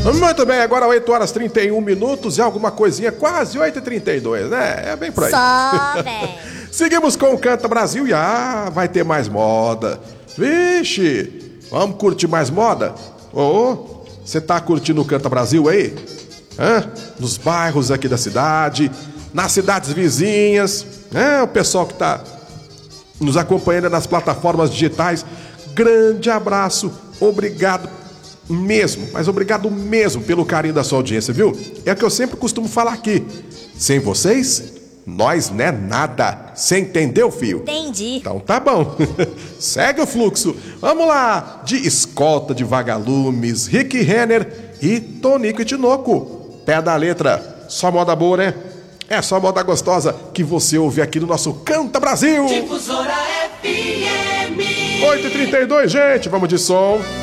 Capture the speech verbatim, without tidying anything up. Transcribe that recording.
Muito bem, agora oito horas e trinta e um minutos e alguma coisinha, quase oito e trinta e dois, né? É bem por aí. Só, bem. Seguimos com o Canta Brasil e ah, vai ter mais moda. Vixe, vamos curtir mais moda? Ô, você tá curtindo o Canta Brasil aí? Hã? Nos bairros aqui da cidade, nas cidades vizinhas, né? O pessoal que tá nos acompanhando nas plataformas digitais, grande abraço, obrigado mesmo, mas obrigado mesmo pelo carinho da sua audiência, viu? É o que eu sempre costumo falar aqui, sem vocês, nós não é nada, você entendeu, fio? Entendi. Então tá bom, segue o fluxo, vamos lá, de Escolta de Vagalumes, Rick Renner e Tonico e Tinoco, pé da letra, só moda boa, né? É só moda gostosa que você ouve aqui no nosso Canta Brasil. Difusora F M. oito e trinta e dois, gente, vamos de som.